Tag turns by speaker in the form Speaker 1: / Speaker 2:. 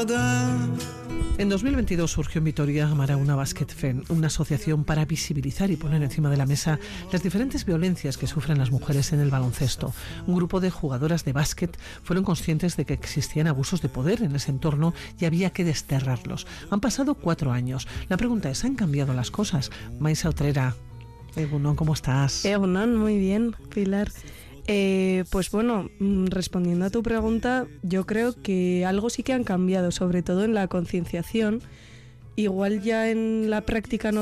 Speaker 1: En 2022 surgió en Vitoria Amarauna Basket Fen, una asociación para visibilizar y poner encima de la mesa las diferentes violencias que sufren las mujeres en el baloncesto. Un grupo de jugadoras de básquet fueron conscientes de que existían abusos de poder en ese entorno y había que desterrarlos. Han pasado 4 años. La pregunta es, ¿han cambiado las cosas? Maisa Utrera, Egunon, ¿cómo estás?
Speaker 2: Egunon, muy bien, Pilar. Pues bueno, respondiendo a tu pregunta, yo creo que algo sí que han cambiado, sobre todo en la concienciación. Igual ya en la práctica no